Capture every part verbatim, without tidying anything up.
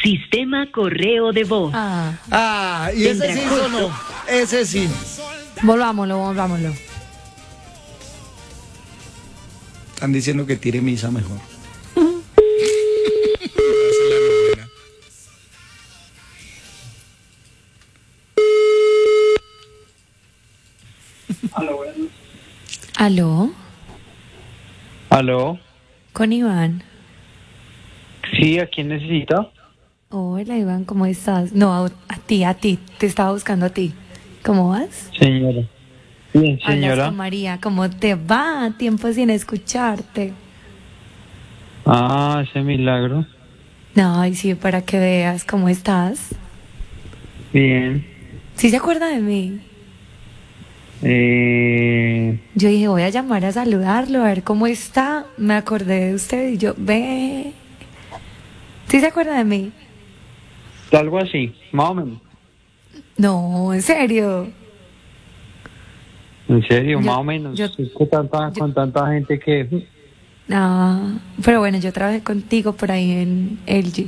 Sistema correo de voz. Ah, Ah, y ese Tendrá sí costo. sonó. Ese sí. volvámoslo, volvámoslo. Están diciendo que tire misa mejor. ¿Aló? ¿Aló? Con Iván. Sí, ¿a quién necesita? Hola Iván, ¿cómo estás? No, a, a ti, a ti. Te estaba buscando a ti. ¿Cómo vas? Señora. Bien, Hablas señora. con María. ¿Cómo te va? Tiempo sin escucharte. Ah, ese milagro. No, ay, sí, para que veas cómo estás. Bien. ¿Sí se acuerda de mí? Eh, Yo dije, voy a llamar a saludarlo, a ver cómo está. Me acordé de usted y yo, ve. ¿Sí se acuerda de mí? algo así, más o menos. No, en serio. En serio, Yo- más o menos. yo- es que tanta, yo- con tanta gente que... Ah, pero bueno, yo trabajé contigo por ahí en L G.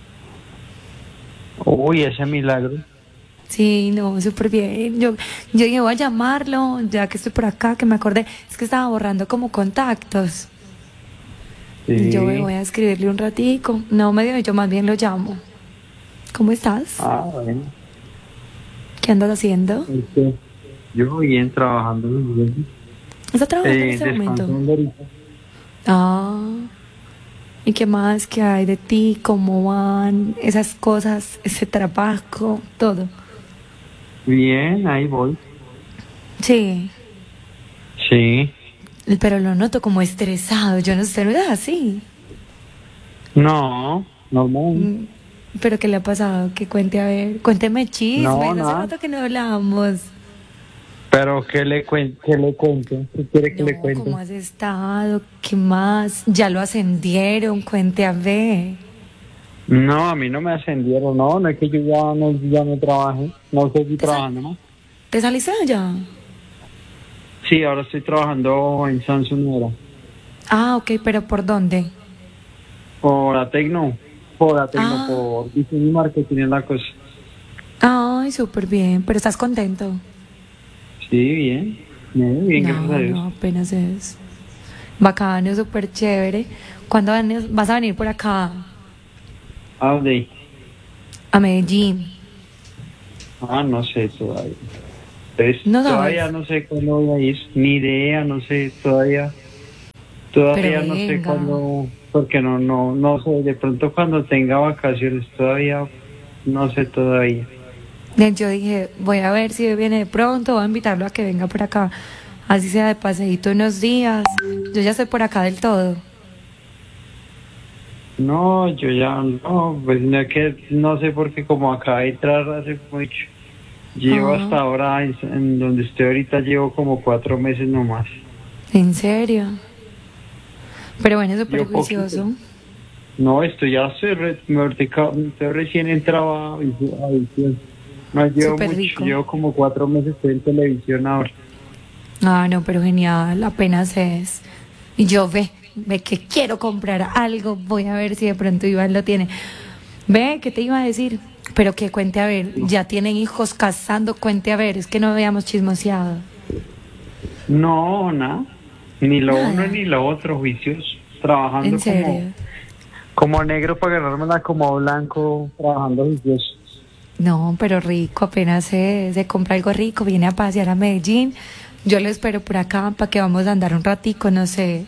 Uy, ese milagro. Sí, no, súper bien. Yo, yo dije, voy a llamarlo, ya que estoy por acá, que me acordé. Es que estaba borrando como contactos. Sí. Yo voy a escribirle un ratico. No me dio, yo más bien lo llamo. ¿Cómo estás? Ah, bueno. ¿Qué andas haciendo? Este, yo bien trabajando. Bien. ¿Estás trabajando en Eh, este momento? descansando ahorita. Ah, ¿y qué más? ¿Qué hay de ti? ¿Cómo van esas cosas, ese trabajo, todo? Bien, ahí voy. Sí, Sí. pero lo noto como estresado. Yo no sé, no es así. No, normal. Mm, ¿Pero qué le ha pasado? Que cuente, a ver. Cuénteme chismes. No, Hace nada. rato que no hablamos. Pero ¿qué le cuento? ¿Qué le cuento? ¿Qué quiere que le No, cuente? ¿cómo has estado? ¿Qué más? ¿Ya lo ascendieron? Cuente a ver. No, a mí no me ascendieron, no, no es que yo ya no, ya no trabaje, no seguí ¿Te sal- trabajando, ¿no? ¿Te saliste de allá? Sí, ahora estoy trabajando en Samsung ahora. Ah, ok, pero ¿por dónde? Por Atecno, por Atecno, Ah. por diseño y marketing es la cosa. Ay, súper bien. ¿Pero estás contento? Sí, bien, bien, bien, gracias No, a Dios. no, apenas es. Bacano, súper chévere. ¿Cuándo van- vas a venir por acá? ¿A dónde? A Medellín. Ah, no sé todavía. Entonces, No sabes. todavía no sé cuándo voy a ir, ni idea, no sé, todavía, todavía Pero no sé venga. cuándo, porque no, no, no sé, de pronto cuando tenga vacaciones, todavía, no sé todavía. Eh, Yo dije, voy a ver si viene de pronto, voy a invitarlo a que venga por acá, así sea de paseíto unos días. Yo ya estoy por acá del todo. No, yo ya no, pues no es que no sé porque como acaba de entrar hace mucho, llevo Ah. hasta ahora en, en donde estoy ahorita llevo como cuatro meses nomás. ¿En serio? Pero bueno, súper Yo poquito. juicioso. No, esto ya estoy, re, me ahorita- estoy recién entrado a, a visión. No llevo Súper mucho, rico. llevo como cuatro meses estoy en televisión ahora. Ah, no, pero genial, apenas es. Y yo ve, ve que quiero comprar algo, voy a ver si de pronto Iván lo tiene. Ve, ¿qué te iba a decir? Pero que cuente a ver, ya tienen hijos casando, cuente a ver, es que no habíamos chismoseado. No, nada, ni lo Nada. uno ni lo otro, juicios, trabajando ¿En serio? como, como negro para ganármela como blanco, trabajando juicioso. No, pero rico, apenas se, se compra algo rico, viene a pasear a Medellín. Yo lo espero por acá para que vamos a andar un ratico, no sé.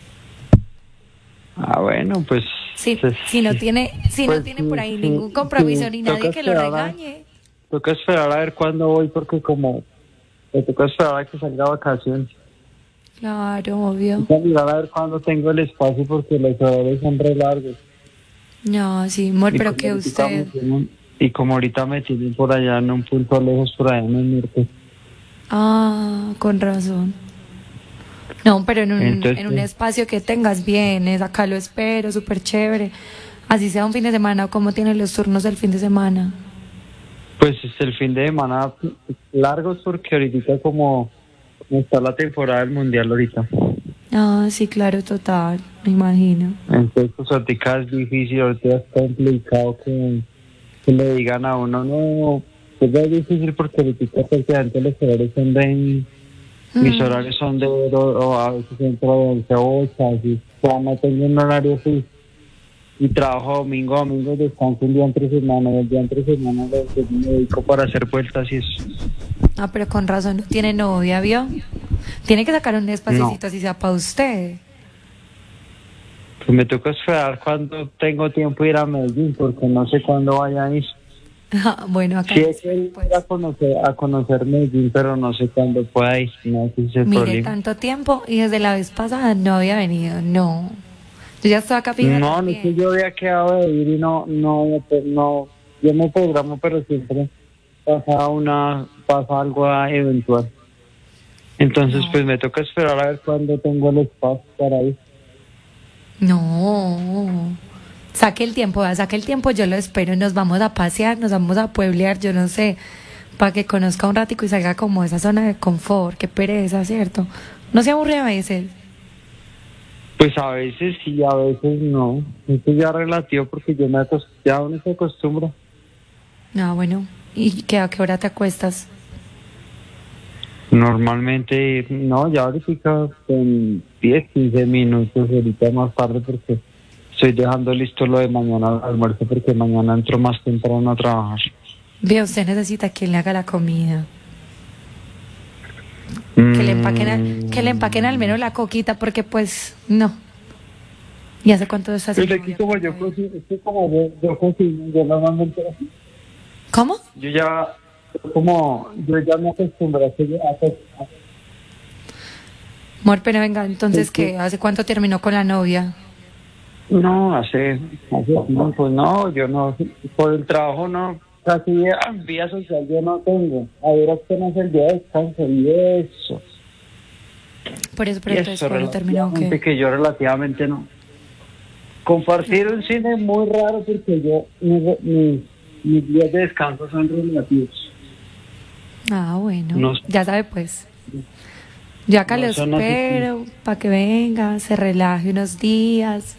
Ah, bueno, pues... Si, pues, si no tiene, si pues, no tiene por ahí sí, ningún sí, compromiso sí, ni toca nadie que lo esperar a- regañe. Toca esperar a ver cuándo voy porque como... Me toca esperar a que salga vacaciones. Claro, obvio. Toca mirar a ver cuándo tengo el espacio porque los horarios son re largos. No, sí, amor, Y pero como que ahorita me usted... tienen- Y como ahorita me tienen por allá en un punto lejos, por allá en el norte. Ah, con razón. No, pero en un, Entonces, en un espacio que tengas bien, es acá lo espero, súper chévere. Así sea un fin de semana, o como tienen los turnos del fin de semana. Pues es el fin de semana largos porque ahorita como como está la temporada del mundial ahorita. Ah, sí, claro, total, me imagino. Entonces, pues ahorita es difícil, ahorita es complicado que, que le digan a uno, no, pues es difícil porque ahorita prácticamente los horarios son de, mis Mm. horarios son de, o, o a veces entro de once a ocho, así, ya no tengo un horario fijo. Y trabajo domingo a domingo, descanso un día entre semana, y el día entre semana lo, lo- me dedico para hacer vueltas y eso. Ah, pero con razón no tiene novia, ¿vio? Tiene que sacar un espacito No. así sea para usted. Pues me toca esperar cuando tengo tiempo ir a Medellín, porque no sé cuándo vaya a ir. Ah, bueno, acá Sí, no es sé, que ir pues. a conocer, a conocer Medellín, pero no sé cuándo pueda ir, no sé si es el Mire, problema. tanto tiempo y desde la vez pasada no había venido, no. Yo ya estaba acá fija No, no es que también. yo había quedado de ir y no, no, pues no, yo me programo, pero siempre pasa una, pasa algo ah, eventual. Entonces, No, pues me toca esperar a ver cuándo tengo el espacio para ir. no. Saque el tiempo, vea, saque el tiempo, yo lo espero. Nos vamos a pasear, nos vamos a pueblear, yo no sé, para que conozca un ratico y salga como esa zona de confort, qué pereza, ¿cierto? No se aburre a veces. Pues a veces sí, a veces no. Esto ya es relativo porque yo me acos- ya uno se acostumbra. Ah, bueno. ¿Y qué, a qué hora te acuestas? Normalmente, no, ya ahorita en diez, quince minutos, ahorita más tarde porque estoy dejando listo lo de mañana al almuerzo porque mañana entro más temprano a trabajar. Ve, usted necesita que le haga la comida. Que le empaquen, al- que le empaquen al menos la coquita, porque pues, no. ¿Y hace cuánto estás sin Pues aquí novia? como yo cocino, es que como yo, yo cocino, yo normalmente, ¿Cómo? yo ya, como, yo ya me acostumbré a que yo- a que- a- Amor, pero venga, entonces, es que- ¿qué? ¿Hace cuánto terminó con la novia? No, hace, hace tiempo, no, yo no, por el trabajo no, casi vía, vía social yo no tengo. A ver, apenas el día de descanso y eso. Por eso, pero Y entonces, eso, ¿cuándo terminó o relativamente qué? que yo relativamente no. Compartir un cine es muy raro porque yo, mis, mis, mis días de descanso son relativos. Ah, bueno. No, Ya sabe, pues. Yo acá no lo son así. espero para que venga, se relaje unos días.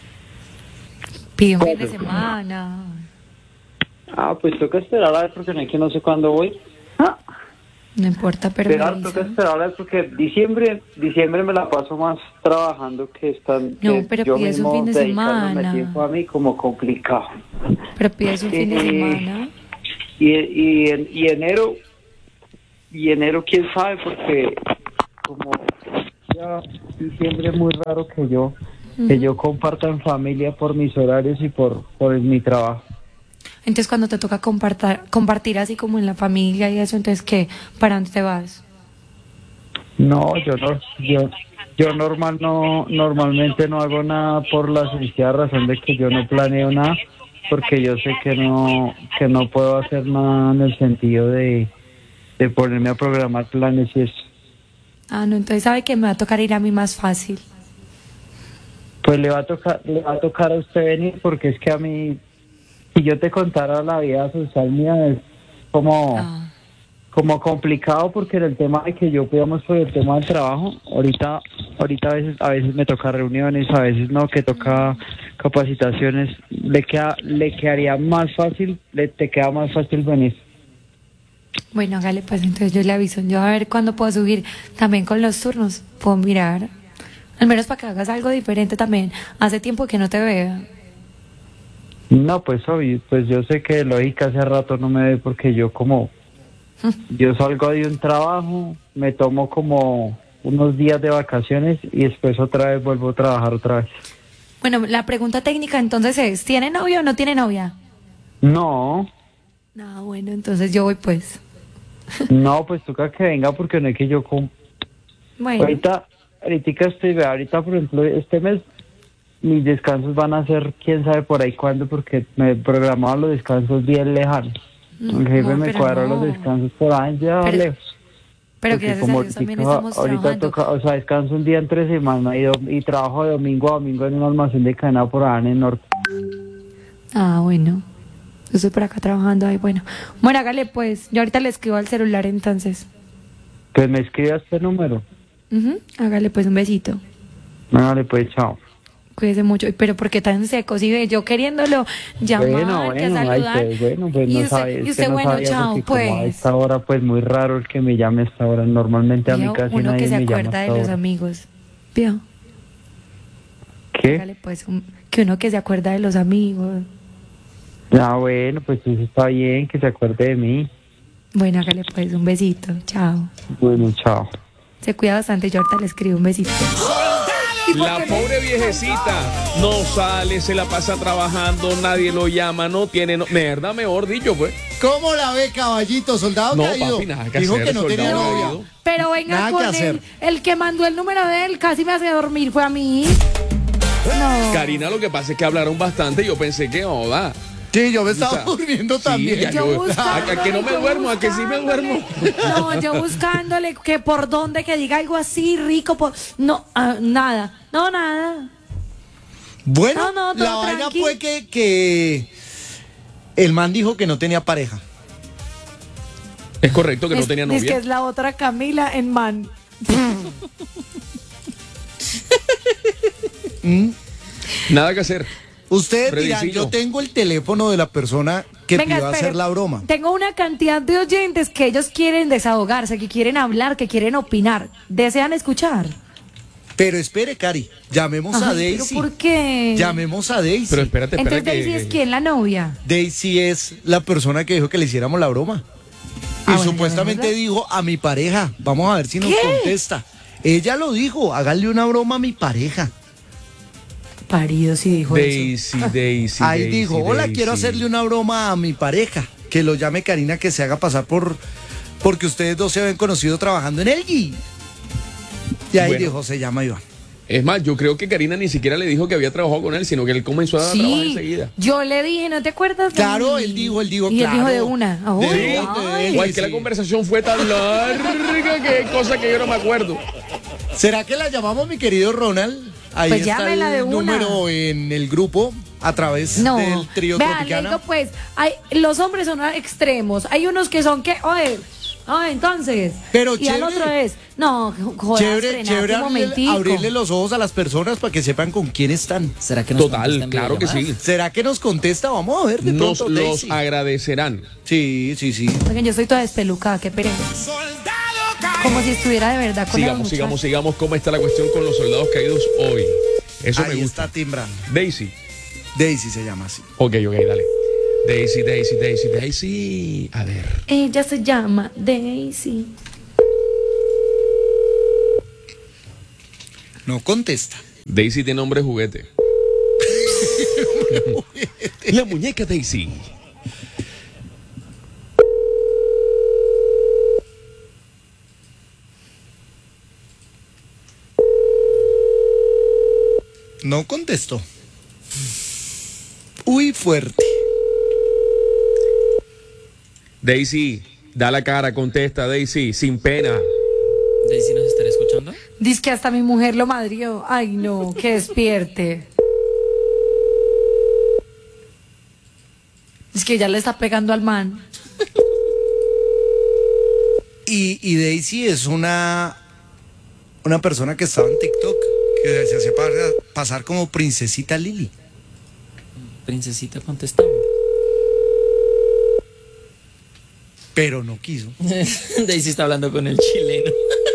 Pide un fin de semana. Ah, pues toca esperar a ver porque no es que no sé cuándo voy. Ah, No importa, pero me esperar, toca avisa. esperar a ver porque diciembre, diciembre me la paso más trabajando que están No, que pero yo pides un mismo fin de dedicándome semana. tiempo a mí como complicado. Pero pides un fin de Eh, semana. Y, y, en- y enero, y enero quién sabe porque como ya diciembre es muy raro que yo que yo comparta en familia por mis horarios y por, por mi trabajo. Entonces, cuando te toca compartir, compartir así como en la familia y eso, entonces, ¿qué? ¿Para dónde te vas? No, yo no, yo, yo normal no, normalmente no hago nada por la sencilla razón de que yo no planeo nada, porque yo sé que no, que no puedo hacer nada en el sentido de, de ponerme a programar planes y eso. Ah, no, entonces sabe que me va a tocar ir a mí más fácil. Pues le va a tocar, le va a tocar a usted venir porque es que a mí, si yo te contara la vida social mía es como, Ah, como complicado porque en el tema de que yo cuidamos por el tema del trabajo, ahorita, ahorita a veces, a veces me toca reuniones, a veces no, que toca capacitaciones, le queda, le quedaría más fácil, le te queda más fácil venir. bueno, hágale pues, entonces yo le aviso. Yo a ver cuándo puedo subir también con los turnos. Puedo mirar. Al menos para que hagas algo diferente también. Hace tiempo que no te vea. No, pues obvio, pues yo sé que lógica hace rato no me ve porque yo como, yo salgo de un trabajo, me tomo como unos días de vacaciones y después otra vez vuelvo a trabajar otra vez. Bueno, la pregunta técnica entonces es, ¿tiene novia o no tiene novia? No, Ah, bueno, entonces yo voy pues. no, pues toca que venga porque no es que yo com Bueno, ahorita, ahorita estoy, vea, ahorita por ejemplo este mes mis descansos van a ser quién sabe por ahí cuándo porque me programaban los descansos bien lejanos. El jefe amor, me pero cuadró no. los descansos por ahí ya Pero- lejos. pero Porque gracias a Dios también ahorita- estamos ahorita trabajando. toca, o sea, descanso un día entre semana y, do- y trabajo de domingo a domingo en un almacén de cadena por allá en el norte. Ah, bueno. Yo estoy por acá trabajando ahí, bueno. Bueno, hágale pues. Yo ahorita le escribo al celular entonces. Pues me escribe a este número. Ujú, hágale pues un besito. Vale, pues chao. Cuídese mucho. Pero ¿por qué tan seco? Si ve, yo queriéndolo llamar, Bueno, que bueno, ay, saludar. pues, bueno, pues y no usted, sabe, es y usted que no bueno, sabía chao, porque como a pues. esta hora, pues muy raro el que me llame a esta hora. Normalmente a mí Vio, casi uno nadie que se me llama acuerda a de esta los hora. amigos. ¿Vio? ¿Qué? Hágale, pues, un- que uno que se acuerda de los amigos. Ah, bueno, pues eso está bien, que se acuerde de mí. Bueno, hágale pues un besito. Chao. Bueno, chao. Se cuida bastante. Yo ahorita le escribo un besito. La pobre viejecita no sale, se la pasa trabajando, nadie lo llama, no tiene, no, verdad, mejor dicho, pues. ¿Cómo la ve, caballito? Soldado No, caído. papi, nada que Dijo hacer, que no tenía soldado novia. caído. Pero venga Nada que con hacer. él. El que mandó el número de él casi me hace dormir. Fue a mí. No. Karina, lo que pasa es que hablaron bastante y yo pensé que, oh, va. Sí, yo me estaba O sea, durmiendo sí, también. ya Yo yo- buscándole, a, a que no me yo duermo, a que sí me duermo. buscándole. No, yo buscándole que por dónde, que diga algo así rico. Por... No, ah, nada. No, nada. Bueno, No, no, todo la vaina tranqui. fue que, que el man dijo que no tenía pareja. Es correcto que no Es- tenía Es que novia. es la otra Camila en man. ¿Mm? Nada que hacer. Ustedes Fredicillo. dirán, yo tengo el teléfono de la persona que Venga, pidió espere. hacer la broma. Tengo una cantidad de oyentes que ellos quieren desahogarse, que quieren hablar, que quieren opinar. ¿Desean escuchar? Pero espere, Cari, llamemos a Ay, ¿pero Daisy. por qué? Llamemos a Daisy. Pero espérate, espérate. Entonces Daisy que- es quién, la novia. Daisy es la persona que dijo que le hiciéramos la broma. Y Ah, bueno, supuestamente ¿verdad? dijo a mi pareja. Vamos a ver si nos ¿Qué? contesta. Ella lo dijo, háganle una broma a mi pareja. Parido, sí dijo Daisy, Daisy. Ahí Daisy, dijo, hola, Daisy. quiero hacerle una broma a mi pareja. Que lo llame Karina, que se haga pasar por... Porque ustedes dos se habían conocido trabajando en el G. Y ahí Bueno. dijo, se llama Iván. Es más, yo creo que Karina ni siquiera le dijo que había trabajado con él, sino que él comenzó a eso. trabajar Sí, enseguida. yo le dije, ¿no te acuerdas? de Claro, mí? él dijo, él dijo, Y claro. él dijo de una. De Ay, una, de ay. él. Igual que sí. la conversación fue tan larga que cosa que yo no me acuerdo. ¿Será que la llamamos, mi querido Ronald? Ahí Pues está llámela de el una. número en el grupo a través No, del trío vean, le Tropicana. digo pues, hay, los hombres son extremos, hay unos que son que, oye, oye, entonces, Pero y al chévere. otro es, no, jodas, Chévere, frenate chévere un abrirle, momentico. abrirle los ojos a las personas para que sepan con quién están. ¿Será que nos Total, contestan claro que sí. videollamadas? ¿Será que nos contesta? Vamos a ver de Nos pronto, los Daisy. agradecerán. Sí, sí, sí. Oigan, yo estoy toda despelucada, qué pereza. Como si estuviera de verdad con Sigamos, el sigamos, muchacho. sigamos. ¿Cómo está la cuestión con los soldados caídos hoy? Eso Ahí me gusta. está timbrando. Daisy. Daisy se llama así. Ok, ok, dale. Daisy, Daisy, Daisy, Daisy. A ver. Ella se llama Daisy. No contesta. Daisy tiene nombre de juguete. La muñeca Daisy. No contestó. Uy, fuerte. Daisy, da la cara, contesta, Daisy, sin pena. Daisy, ¿nos estará escuchando? Dice que hasta mi mujer lo madrió. Ay, no, que despierte. Es que ya le está pegando al man. Y, y Daisy es una, una persona que estaba en TikTok, que se hacía pa- pasar como princesita Lili. Princesita, contestamos. Pero no quiso. Daisy está hablando con el chileno.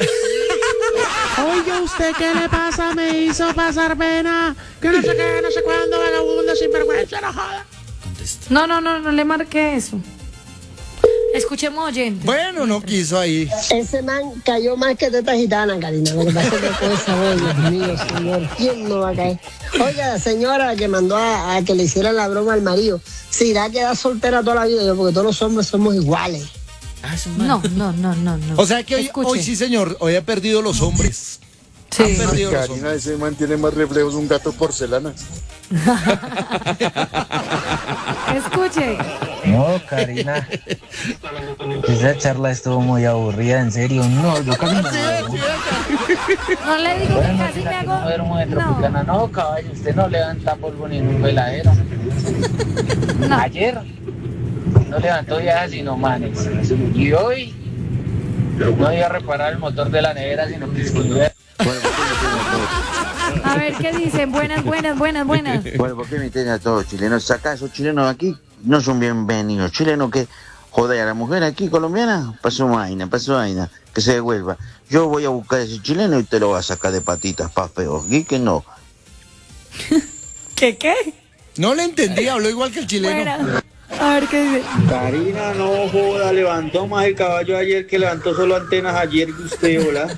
Oye, ¿usted qué le pasa? Me hizo pasar pena. Que no sé qué, no sé cuándo, vagabundo, sinvergüenza, no joda. Contesta. No, no, no, no le marqué eso. Escuchemos oyentes. Bueno, no quiso ahí. Ese man cayó más que teta gitana, Karina. Lo que pasa es que con esa voz, Dios mío, señor, ¿quién no va a caer? Oiga, señora que mandó a, a que le hicieran la broma al marido, se irá a quedar soltera toda la vida, yo, porque todos los hombres somos iguales. Ah, es un man. No, no, no, no, no. O sea que hoy, Escuche. hoy sí, señor, hoy ha perdido los hombres. Sí. Han perdido los Karina, hombres. ese man tiene más reflejos un gato porcelana. Escuche. No, Karina. Esa charla estuvo muy aburrida, en serio. No, yo casi me duermo. No le digo que Bueno, casi me que hago. no duermo de Tropicana. No, No, caballo, usted no levanta polvo ni en un veladero. no. Ayer no levantó viejas sino manes. Y hoy no iba a reparar el motor de la nevera, sino que escribía. A ver qué dicen. Buenas, buenas, buenas, buenas. Bueno, ¿por qué me tienen a todos los chilenos? Saca a esos chilenos aquí, no son bienvenidos. Chilenos que joder a la mujer aquí colombiana, pasó vaina, pasó vaina, que se devuelva. Yo voy a buscar a ese chileno y te lo voy a sacar de patitas, pa' feo. Aquí que no. ¿Qué qué? No le entendí, habló igual que el chileno. Bueno, a ver qué dice. Karina, no joda, levantó más el caballo ayer que levantó solo antenas ayer que usted, hola.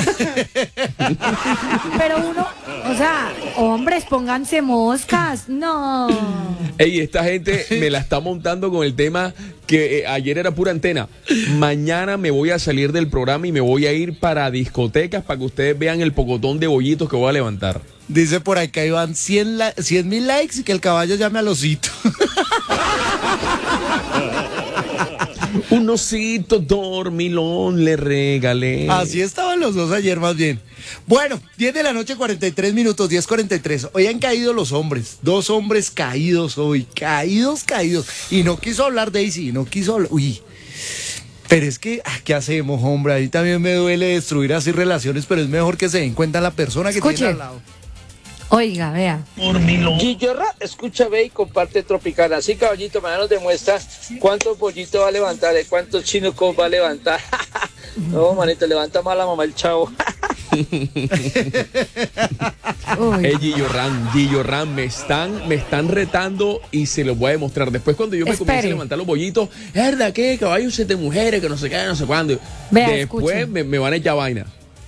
Pero uno, o sea, hombres, pónganse moscas. No. Ey, esta gente me la está montando con el tema que eh, ayer era pura antena. Mañana me voy a salir del programa y me voy a ir para discotecas para que ustedes vean el pocotón de bollitos que voy a levantar. Dice por ahí que iban cien mil likes y que el caballo llame al osito. Un osito dormilón le regalé. Así estaban los dos ayer más bien. Bueno, diez de la noche, cuarenta y tres minutos, diez cuarenta y tres. Hoy han caído los hombres, dos hombres caídos hoy, caídos, caídos. Y no quiso hablar Daisy, no quiso hablar, uy. Pero es que, ah, ¿qué hacemos, hombre? A mí también me duele destruir así relaciones, pero es mejor que se den cuenta la persona que Escuche. tiene al lado. Oiga, vea. Guillerra, escucha, ve y comparte Tropical. Así, caballito, mañana nos demuestra cuántos pollitos va a levantar, eh, cuántos chinucos va a levantar. No, manito, levanta más la mamá el chavo. Hey, Gillo Ram, Gillo Ram, me están, me están retando y se los voy a demostrar. Después cuando yo me Espere. comience a levantar los bollitos, es verdad que caballos se te mujeres, que no sé qué, no sé cuándo. Vea, Después me, me van a echar vaina.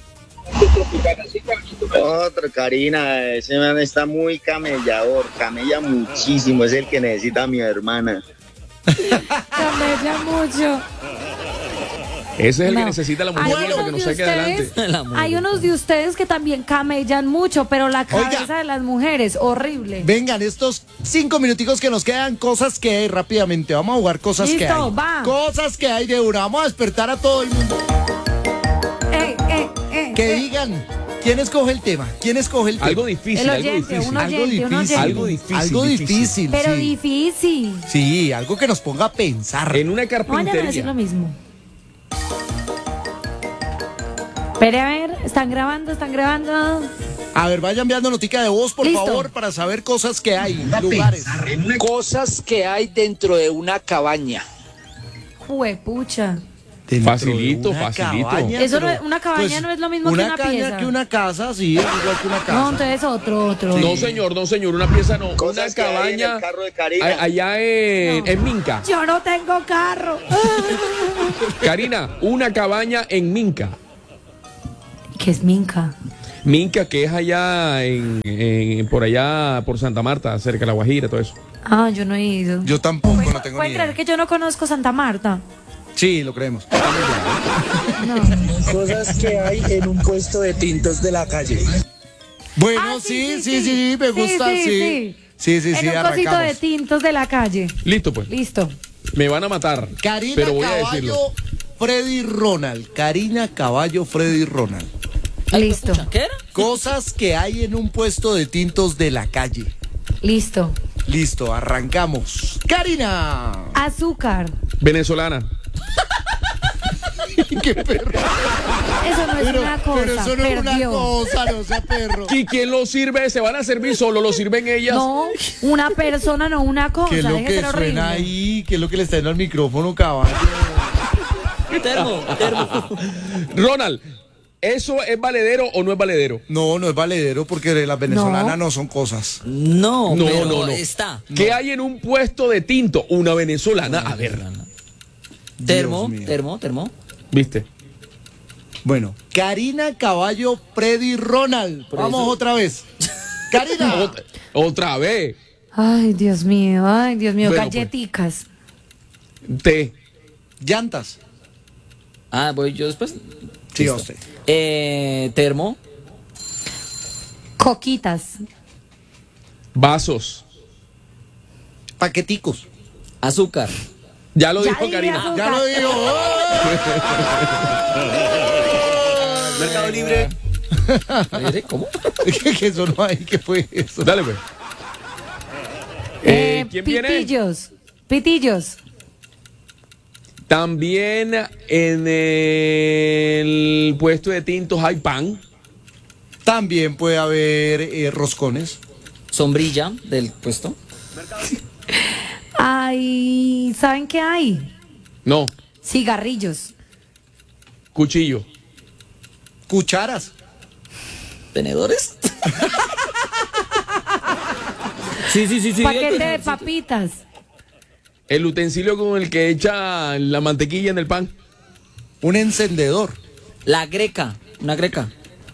Otra, Karina, ese man está muy camellador, camella muchísimo, es el que necesita a mi hermana. Camella mucho. Ese es el No. que necesita la mujer Hay para que unos nos de saque adelante. ustedes- Hay unos de ustedes que también camellan mucho, pero la cabeza Oiga. de las mujeres, horrible. Vengan, estos cinco minuticos que nos quedan, cosas que hay rápidamente. Vamos a jugar cosas que Listo, hay. va. Cosas que hay de una. Vamos a despertar a todo el mundo. Eh, eh, eh, Que eh. digan, ¿quién escoge el tema? ¿Quién escoge el tema? Algo difícil, El algo oyente, difícil. un Algo oyente, un difícil. oyente. Algo difícil, Algo difícil. difícil, Pero sí. difícil. Sí, algo que nos ponga a pensar. En una No vayan a decir carpintería. lo mismo. Espere, a ver, están grabando, están grabando. A ver, vayan enviando notica de voz, por Listo. favor, para saber cosas que hay, lugares. Cosas que hay dentro de una cabaña. Juepucha. Dentro Facilito, de una facilito. cabaña, Eso no pero, es- una cabaña pues, no es lo mismo que una caña pieza. que una casa, sí, es igual que una casa. No, entonces otro, otro. No, señor, no, señor, una pieza no. Cosas Una que hay en cabaña el carro de Karina. a- allá en, No. en Minca. Yo no tengo carro. Karina, una cabaña en Minca. ¿Qué es Minca? Minca, que es allá en, en- por allá, por Santa Marta, cerca de La Guajira, todo eso. Ah, yo no he ido. Yo tampoco, no tengo ¿Pueden ni creer idea. que yo no conozco Santa Marta? Sí, lo creemos. No. Cosas que hay en un puesto de tintos de la calle. Bueno, Ah, sí, sí, sí, me gusta, sí. Sí, sí, sí, En un cosito arrancamos. de tintos de la calle. Listo, pues. Listo. Me van a matar. Karina pero voy a Caballo, decirlo. Freddy Ronald. Karina Caballo, Freddy Ronald. Listo. ¿Qué era? Cosas que hay en un puesto de tintos de la calle. Listo. Listo, arrancamos. Karina. Azúcar. Venezolana. Qué perro. Eso no es Pero, una cosa. pero eso no es una perdió. cosa, no sea perro. ¿Y quién lo sirve? ¿Se van a servir solo? ¿Lo sirven ellas? No, una persona, no una cosa. ¿Qué es lo Deje de que ser horrible. suena ahí? ¿Qué es lo que le está dando al micrófono, caballo? Termo, termo. Ronald, ¿eso es valedero o no es valedero? No, no es valedero porque las venezolanas no, son cosas. No, No, pero no, no. está. ¿Qué hay en un puesto de tinto? Una venezolana. A ver, Termo, Dios mío. termo, termo. ¿viste? Bueno, Karina Caballo, Freddy Ronald. Por Vamos eso- otra vez. Karina. Otra, otra vez. Ay, Dios mío, ay, Dios mío, Bueno, pues. galletitas. Té. Llantas. Ah, voy yo después. Sí, Listo. usted. Eh, termo, Coquitas. Vasos. Paqueticos. azúcar. Ya lo Ya dijo dije Karina. azúcar. Ya lo digo. Mercado Libre. ¿Eh, ¿Cómo? ¿Qué, qué sonó ahí? ¿Qué fue eso? Dale, pues. Eh, Eh, ¿Quién viene? pitillos. Pitillos. También en el puesto de tintos hay pan. También puede haber eh, roscones. Sombrilla del puesto. Ay, ¿saben qué hay? No. Cigarrillos. Cuchillo. Cucharas. ¿Tenedores? Sí, sí, sí, sí. Paquete de papitas. El utensilio con el que echa la mantequilla en el pan. Un encendedor. La greca. Una greca.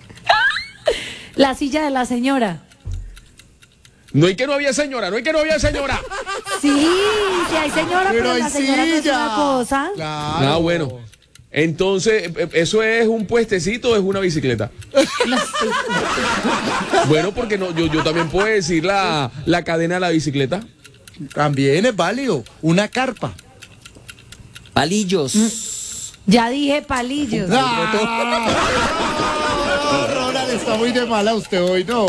La silla de la señora. No hay que no había señora, no hay que no había señora. Sí, sí hay señora, pero, Pero hay la señora no es silla. una cosa. Claro. Ah, bueno. Entonces, ¿eso es un puestecito o es una bicicleta? Bueno, porque no, yo, yo también puedo decir la, la cadena de la bicicleta. También es válido. Una carpa. Palillos. Ya dije palillos. Ah, Ronald, está muy de mala usted hoy, ¿no?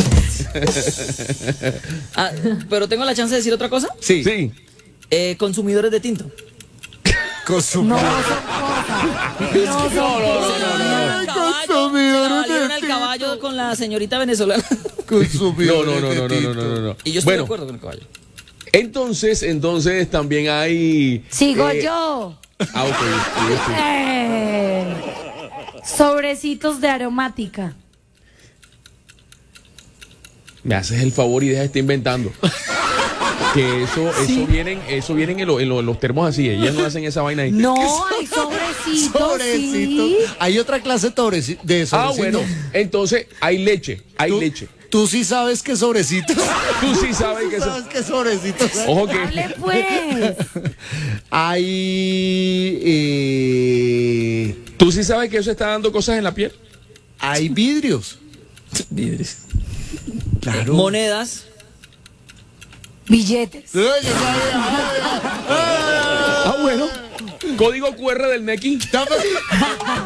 Ah, pero tengo la chance de decir otra cosa. Sí. Sí. Eh, consumidores de tinto. Consumidor. No son cosas. No, no, no, no, no. El caballo, se la valieron al caballo con la señorita venezolana. No, Consumidor. no, no, no, no, no, no, no, no. Y yo estoy Bueno, de acuerdo con el caballo. entonces, entonces también hay. Sigo eh, yo. Ah, ok. Sí, sí. Eh, sobrecitos de aromática. Me haces el favor y deja de estar inventando. Que eso, eso vienen, eso vienen en, lo- en lo- en los termos así. Ellas no hacen esa vaina ahí. No, hay sobrecitos. Sobrecito. Sí. Hay otra clase de sobreci- de Ah, sobrecitos. bueno. Entonces hay leche, hay Tú- leche. Tú sí sabes que sobrecitos. Tú sí sabes que eso. ¿Sabes qué sobrecitos? hay? Ojo que. Hable pues. Hay. eh, Tú sí sabes que eso está dando cosas en la piel. hay vidrios. Vidrios. Claro. Monedas. Billetes. Ay, yo sabía. Ah, bueno. Código Q R del N E C I. Dame-